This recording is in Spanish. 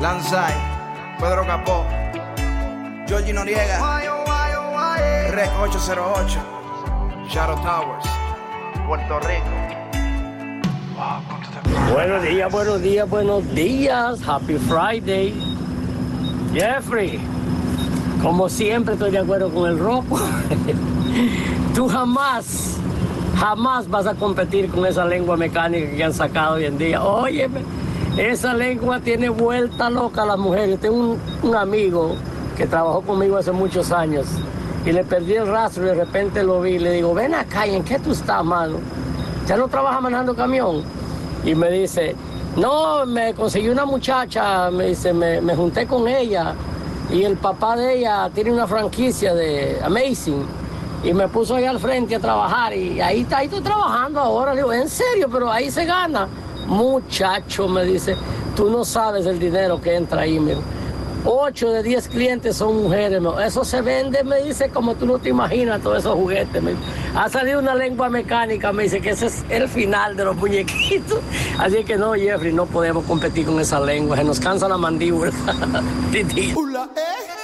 Lanzai, Pedro Capó, Georgie Noriega, Rec 808, Shadow Towers, Puerto Rico. Buenos días, buenos días, buenos días. Happy Friday. Jeffrey, como siempre estoy de acuerdo con el rojo. Tú jamás vas a competir con esa lengua mecánica que han sacado hoy en día. Óyeme, esa lengua tiene vuelta loca a las mujeres. Tengo un amigo que trabajó conmigo hace muchos años y le perdí el rastro y de repente lo vi y le digo, ven acá, ¿y en qué tú estás, mano? ¿Ya no trabajas manejando camión? Y me dice, no, me conseguí una muchacha, me dice, me junté con ella y el papá de ella tiene una franquicia de Amazing y me puso ahí al frente a trabajar y ahí estoy trabajando ahora. Le digo, en serio, pero ahí se gana. Muchacho, me dice, tú no sabes el dinero que entra ahí, mira. 8 de 10 clientes son mujeres, ¿no? Eso se vende, me dice, como tú no te imaginas, todos esos juguetes. Ha salido una lengua mecánica, me dice que ese es el final de los muñequitos. Así que no, Jeffrey, no podemos competir con esa lengua, se nos cansa la mandíbula.